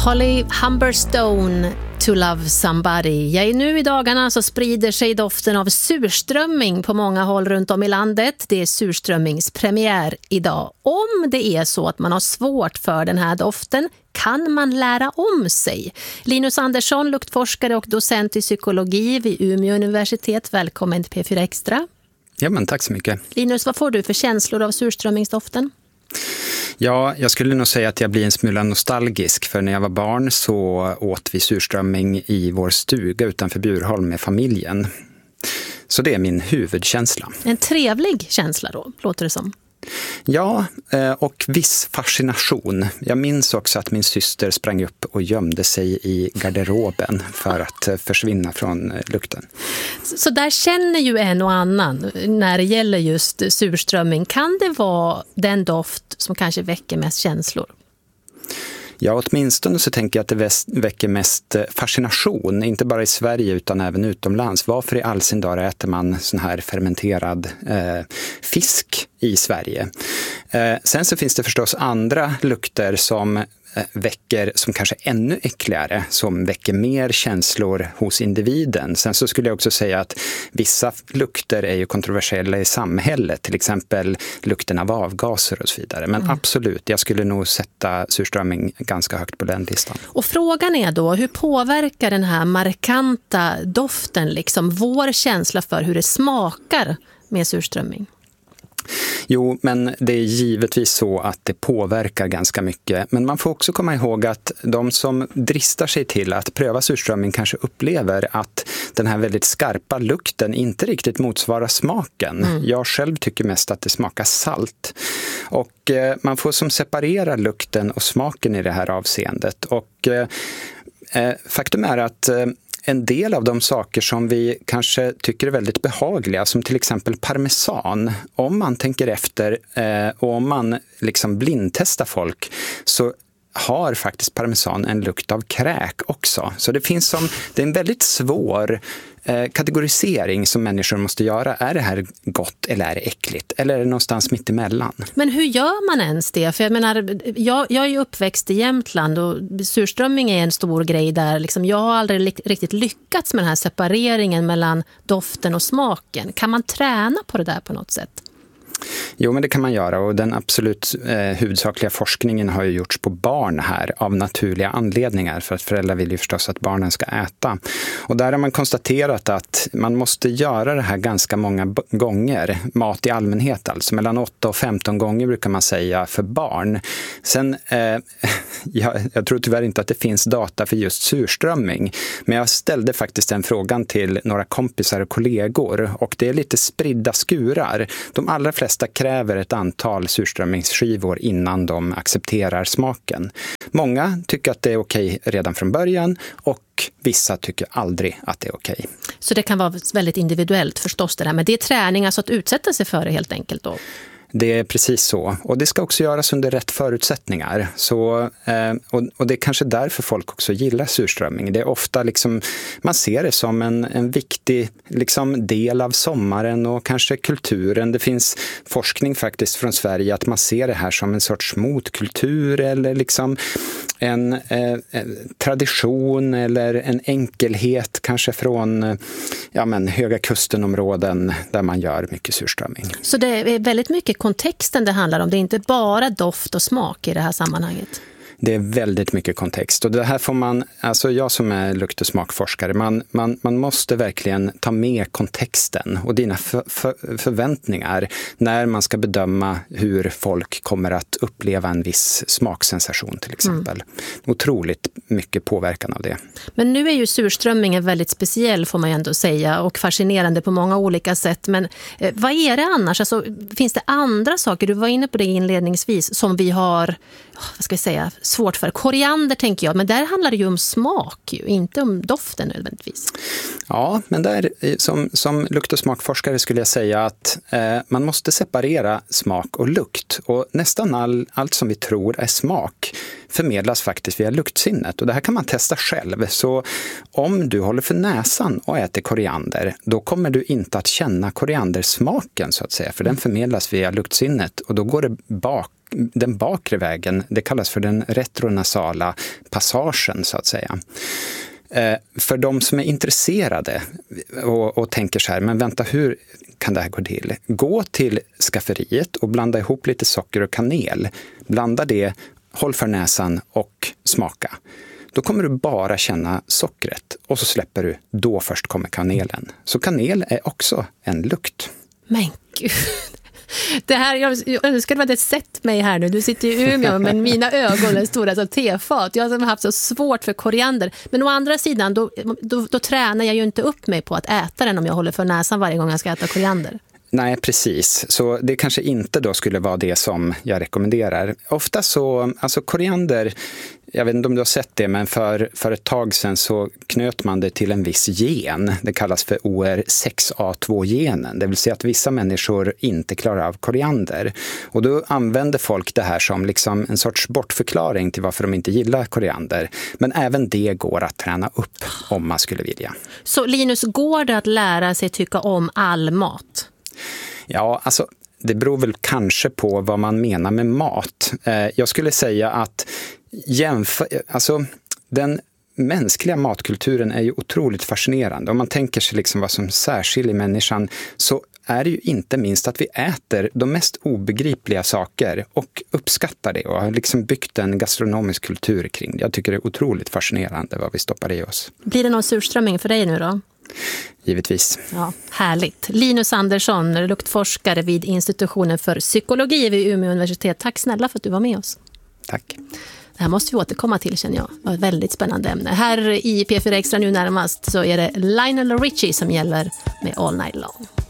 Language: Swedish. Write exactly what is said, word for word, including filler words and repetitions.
Holly Humberstone, To Love Somebody. Ja, nu i dagarna så sprider sig doften av surströmming på många håll runt om i landet. Det är surströmmingspremiär idag. Om det är så att man har svårt för den här doften kan man lära om sig. Linus Andersson, luktforskare och docent i psykologi vid Umeå universitet. Välkommen till P fyra Extra. Ja, men tack så mycket. Linus, vad får du för känslor av surströmmingsdoften? Ja, jag skulle nog säga att jag blir en smula nostalgisk, för när jag var barn så åt vi surströmming i vår stuga utanför Bjurholm med familjen. Så det är min huvudkänsla. En trevlig känsla då, låter det som. Ja, och viss fascination. Jag minns också att min syster sprang upp och gömde sig i garderoben för att försvinna från lukten. Så där känner ju en och annan när det gäller just surströmming. Kan det vara den doft som kanske väcker mest känslor? Ja, åtminstone så tänker jag att det väcker mest fascination, inte bara i Sverige utan även utomlands. Varför i all sin dag äter man sån här fermenterad eh, fisk i Sverige? Eh, sen så finns det förstås andra lukter som väcker, som kanske är ännu äckligare, som väcker mer känslor hos individen. Sen så skulle jag också säga att vissa lukter är ju kontroversiella i samhället, till exempel lukten av avgaser och så vidare. Men mm. absolut, jag skulle nog sätta surströmming ganska högt på den listan. Och frågan är då, hur påverkar den här markanta doften liksom vår känsla för hur det smakar med surströmming? Jo, men det är givetvis så att det påverkar ganska mycket. Men man får också komma ihåg att de som dristar sig till att pröva surströmming kanske upplever att den här väldigt skarpa lukten inte riktigt motsvarar smaken. Mm. Jag själv tycker mest att det smakar salt. Och eh, man får som separera lukten och smaken i det här avseendet. Och eh, faktum är att eh, en del av de saker som vi kanske tycker är väldigt behagliga, som till exempel parmesan, om man tänker efter eh, och om man liksom blindtestar folk, så har faktiskt parmesan en lukt av kräk också. Så det finns som, det är en väldigt svår eh, kategorisering som människor måste göra. Är det här gott eller är det äckligt? Eller är det någonstans mitt emellan? Men hur gör man ens det? För jag menar, jag, jag är ju uppväxt i Jämtland och surströmming är en stor grej där. Liksom, jag har aldrig li- riktigt lyckats med den här separeringen mellan doften och smaken. Kan man träna på det där på något sätt? Jo, men det kan man göra, och den absolut eh, huvudsakliga forskningen har ju gjorts på barn här av naturliga anledningar, för att föräldrar vill ju förstås att barnen ska äta. Och där har man konstaterat att man måste göra det här ganska många b- gånger, mat i allmänhet alltså, mellan åtta och femton gånger brukar man säga för barn. Sen, eh, jag, jag tror tyvärr inte att det finns data för just surströmming, men jag ställde faktiskt den frågan till några kompisar och kollegor, och det är lite spridda skurar. De allra flesta kräver ett antal surströmmingsskivor innan de accepterar smaken. Många tycker att det är okej redan från början, och vissa tycker aldrig att det är okej. Så det kan vara väldigt individuellt förstås det där, men det är träning alltså att utsätta sig för det helt enkelt då? Det är precis så. Och det ska också göras under rätt förutsättningar. Så, eh, och, och det är kanske därför folk också gillar surströmming. Det är ofta liksom, man ser det som en, en viktig liksom, del av sommaren och kanske kulturen. Det finns forskning faktiskt från Sverige att man ser det här som en sorts motkultur eller liksom en, eh, en tradition eller en enkelhet kanske från ja, men, Höga kustenområden där man gör mycket surströmming. Så det är väldigt mycket kontexten det handlar om. Det är inte bara doft och smak i det här sammanhanget. Det är väldigt mycket kontext, och det här får man, alltså jag som är lukt- och smakforskare, man, man, man måste verkligen ta med kontexten och dina för, för, förväntningar när man ska bedöma hur folk kommer att uppleva en viss smaksensation till exempel. Mm. Otroligt mycket påverkan av det. Men nu är ju surströmmingen väldigt speciell får man ju ändå säga, och fascinerande på många olika sätt, men eh, vad är det annars? Alltså, finns det andra saker, du var inne på det inledningsvis, som vi har, vad ska jag säga, svårt för? Koriander tänker jag, men där handlar det ju om smak, ju, inte om doften nödvändigtvis. Ja, men där som, som lukt- och smakforskare skulle jag säga att eh, man måste separera smak och lukt, och nästan all, allt som vi tror är smak förmedlas faktiskt via luktsinnet, och det här kan man testa själv. Så om du håller för näsan och äter koriander, då kommer du inte att känna koriandersmaken så att säga, för den förmedlas via luktsinnet, och då går det bak den bakre vägen, det kallas för den retronasala passagen så att säga. För de som är intresserade och, och tänker så här, men vänta, hur kan det här gå till? Gå till skafferiet och blanda ihop lite socker och kanel. Blanda det, håll för näsan och smaka. Då kommer du bara känna sockret och så släpper du, då först kommer kanelen. Så kanel är också en lukt. Men gud. Det här, jag önskar att du hade sett mig här nu. Du sitter i Umeå, men mina ögon är stora som tefat. Jag har haft så svårt för koriander. Men å andra sidan, då, då, då tränar jag ju inte upp mig på att äta den om jag håller för näsan varje gång jag ska äta koriander. Nej, precis. Så det kanske inte då skulle vara det som jag rekommenderar. Ofta så, alltså koriander, jag vet inte om du har sett det, men för, för ett tag sedan så knöt man det till en viss gen. Det kallas för O R sex A två-genen. Det vill säga att vissa människor inte klarar av koriander. Och då använder folk det här som liksom en sorts bortförklaring till varför de inte gillar koriander. Men även det går att träna upp om man skulle vilja. Så Linus, går det att lära sig tycka om all mat? Ja, alltså det beror väl kanske på vad man menar med mat. Eh, jag skulle säga att jämför, alltså, den mänskliga matkulturen är ju otroligt fascinerande. Om man tänker sig liksom vad som särskiljer människan, så är det ju inte minst att vi äter de mest obegripliga saker och uppskattar det och har liksom byggt en gastronomisk kultur kring det. Jag tycker det är otroligt fascinerande vad vi stoppar i oss. Blir det någon surströmming för dig nu då? Givetvis. Ja, härligt. Linus Andersson, luktforskare vid institutionen för psykologi vid Umeå universitet. Tack snälla för att du var med oss. Tack. Det här måste vi återkomma till, känner jag. Det var ett väldigt spännande ämne. Här i P fyra Extra nu närmast så är det Lionel Richie som gäller med All Night Long.